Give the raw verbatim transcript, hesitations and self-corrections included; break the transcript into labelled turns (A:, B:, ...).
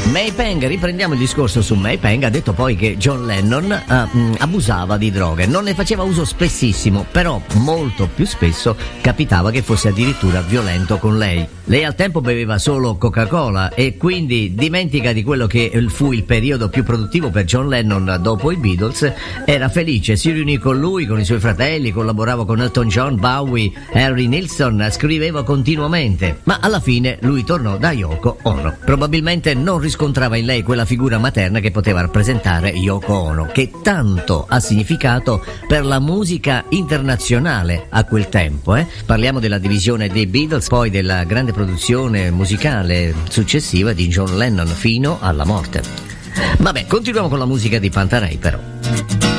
A: May Pang, riprendiamo il discorso su May Pang. Ha detto poi che John Lennon uh, mh, abusava di droghe, non ne faceva uso spessissimo, però molto più spesso capitava che fosse addirittura violento con lei. Lei al tempo beveva solo Coca-Cola e quindi dimentica di quello che fu il periodo più produttivo per John Lennon dopo i Beatles. Era felice, si riunì con lui, con i suoi fratelli, collaborava con Elton John, Bowie, Harry Nilsson, scriveva continuamente, ma alla fine lui tornò da Yoko Ono. Probabilmente non riscontrava in lei quella figura materna che poteva rappresentare Yoko Ono, che tanto ha significato per la musica internazionale a quel tempo. Eh? Parliamo della divisione dei Beatles, poi della grande produzione musicale successiva di John Lennon fino alla morte. Vabbè, continuiamo con la musica di Pantanei però.